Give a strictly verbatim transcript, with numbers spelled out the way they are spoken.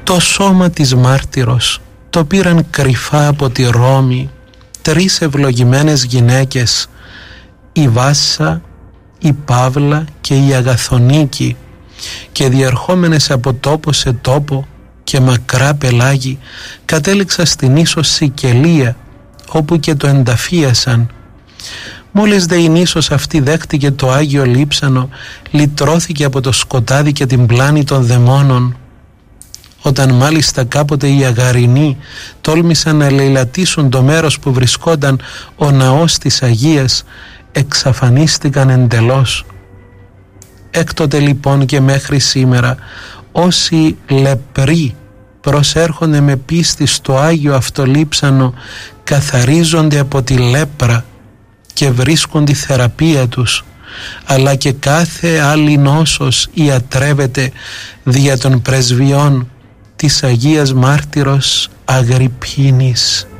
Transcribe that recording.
Το σώμα της μάρτυρος το πήραν κρυφά από τη Ρώμη τρεις ευλογημένες γυναίκες, η Βάσσα, η Παύλα και η Αγαθονίκη, και διερχόμενες από τόπο σε τόπο και μακρά πελάγι κατέληξα στην ίσο Σικελία, όπου και το ενταφίασαν. Μόλις δε η νήσος αυτή δέχτηκε το Άγιο Λείψανο, λυτρώθηκε από το σκοτάδι και την πλάνη των δαιμόνων. Όταν μάλιστα κάποτε οι Αγαρινοί τόλμησαν να λαιλατίσουν το μέρος που βρισκόταν ο ναός της Αγίας, εξαφανίστηκαν εντελώς. Έκτοτε λοιπόν και μέχρι σήμερα όσοι λεπροί προσέρχονται με πίστη στο Άγιο αυτό λείψανο καθαρίζονται από τη λέπρα και βρίσκουν τη θεραπεία τους, αλλά και κάθε άλλη νόσος ιατρεύεται δια των πρεσβειών της Αγίας Μάρτυρος Αγριπίνης.